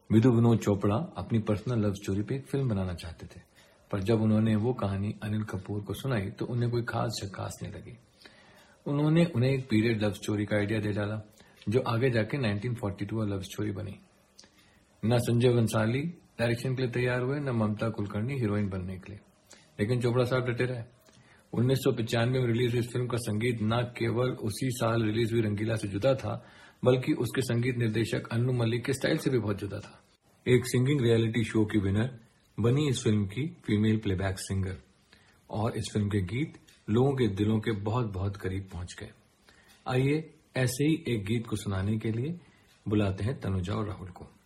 विदु विनोद चोपड़ा अपनी personal love story पे एक फिल्म बनाना चाहते थे, पर जब उन्होंने वो कहानी अनिल कपूर को सुनाई तो उन्हें कोई खास झकास नहीं लगी। उन्होंने उन्हें एक पीरियड लव स्टोरी का आइडिया दे डाला, जो आगे जाके 1942 लव स्टोरी बनी। न संजय बंसाली डायरेक्शन के लिए तैयार हुए, न ममता कुलकर्णी हीरोइन बनने के लिए, लेकिन चोपड़ा साहब डटे रहे। 1995 में रिलीज हुई इस फिल्म का संगीत न केवल उसी साल रिलीज हुई रंगीला से जुदा था, बल्कि उसके संगीत निर्देशक अन्नू मलिक के स्टाइल से भी बहुत जुदा था। एक सिंगिंग रियलिटी शो की विनर बनी इस फिल्म की फीमेल प्लेबैक सिंगर, और इस फिल्म के गीत लोगों के दिलों के बहुत बहुत करीब पहुंच गए। आइए ऐसे ही एक गीत को सुनाने के लिए बुलाते हैं तनुजा और राहुल को।